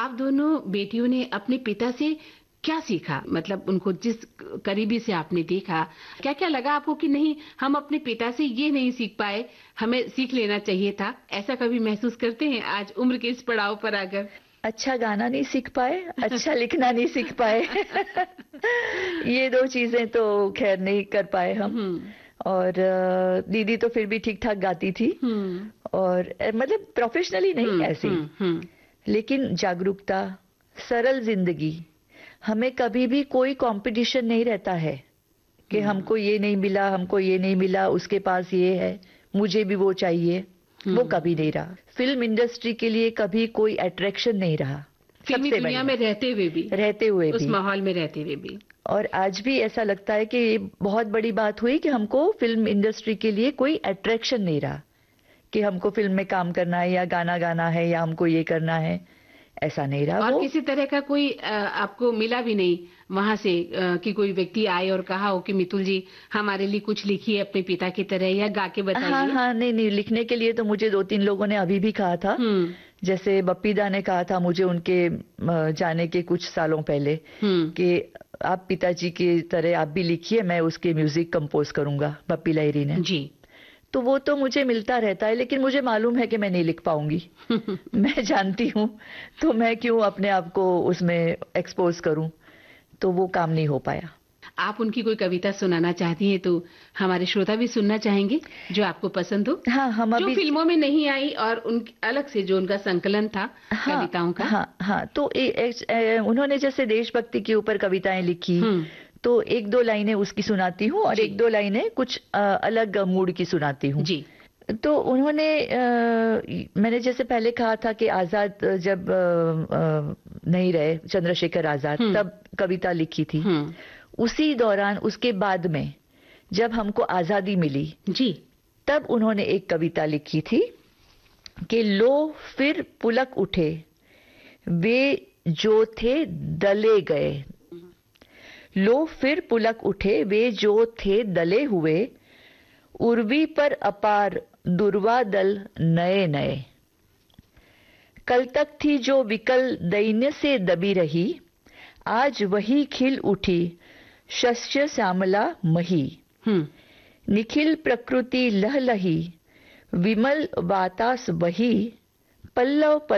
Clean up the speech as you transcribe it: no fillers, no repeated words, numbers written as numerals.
आप दोनों बेटियों ने अपने पिता से क्या सीखा? मतलब उनको जिस करीबी से आपने देखा, क्या-क्या लगा आपको कि नहीं हम अपने पिता से ये नहीं सीख पाए, हमें सीख लेना चाहिए था? ऐसा कभी महसूस करते हैं आज उम्र के इस पड़ाव पर आकर? अच्छा गाना नहीं सीख पाए, अच्छा लिखना नहीं सीख पाए। ये 2 चीज़ें तो ख़ैर नहीं कर पाए हम। हुँ, और दीदी तो फिर भी ठीक-ठाक गाती थी हुँ, और मतलब प्रोफ़ेशनली नहीं, हुँ, ऐसे ही। हुँ, हुँ, लेकिन जागरूकता, सरल ज़िंदगी, हमें कभी भी कोई कॉम्पिटिशन नहीं रहता है कि हुँ, हमको ये नहीं मिला, हमको ये नहीं मिला, उसके पास ये है, मुझे भी वो चाहिए। वो कभी हुँ। नहीं रहा। फ़िल्म इंडस्ट्री के लिए कभी कोई अट्रैक्शन नहीं रहा, फ़िल्मी सबसे दुनिया बढ़िया, में रहते हुए भी, रहते हुए उस भी। माहौल में रहते हुए भी। और आज भी ऐसा लगता है कि ये बहुत बड़ी बात हुई कि हमको फ़िल्म इंडस्ट्री के लिए कोई अट्रैक्शन नहीं रहा, कि हमको फ़िल्म में काम करना है या गाना गाना है या हमको ये करना है, ऐसा नहीं रहा और वो। किसी तरह का कोई आपको मिला भी नहीं वहाँ से कि कोई व्यक्ति आए और कहा हो कि मितुल जी हमारे लिए कुछ लिखिए अपने पिता की तरह या गा के हाँ, बताइए? हाँ, नहीं, नहीं, लिखने के लिए तो मुझे 2-3 लोगों ने अभी भी कहा था। हुँ, जैसे बप्पीदा ने कहा था मुझे उनके जाने के कुछ सालों पहले हुँ, कि आप पिताजी की तरह आप भी लिखिए, मैं उसके म्यूज़िक कंपोज़ करूँगा, बप्पी लहिरी ने। जी। तो वो तो मुझे मिलता रहता है, लेकिन मुझे मालूम है कि मैं नहीं लिख पाऊँगी। मैं जानती हूँ, तो मैं क्यों अपने आप को उसमें एक्सपोज़ करूँ, तो वो काम नहीं हो पाया। आप उनकी कोई कविता सुनाना चाहती हैं तो हमारे श्रोता भी सुनना चाहेंगे, जो आपको पसंद हो? हाँ, हम जो अभी फ़िल्मों में नहीं आई और उन अलग से जो उनका संकलन था हाँ, कविताओं का? हाँ, हाँ, तो उन्होंने जैसे देशभक्ति के ऊपर कविताएँ लिखी, हुँ, तो 1-2 लाइनें उसकी सुनाती हूँ और जी, 1-2 लाइनें कुछ अलग मूड की सुनाती हूँ। जी। तो उन्होंने मैंने जैसे पहले कहा था कि आज़ाद जब नहीं रहे चंद्रशेखर आज़ाद, हुँ, तब कविता लिखी थी। हुँ, उसी दौरान उसके बाद में जब हमको आज़ादी मिली, जी। तब उन्होंने एक कविता लिखी थी कि लो फिर पुलक उठे, वे जो थे दले गए। लो फिर पुलक उठे, वे जो थे दले हुए, उर्वी पर अपार दुर्वा दल नए नए। कल तक थी जो विकल दैन्य से दबी रही, आज वही खिल उठी शस्य श्यामला मही। हुँ, निखिल प्रकृति लहलही, विमल वातास बही, पल्लव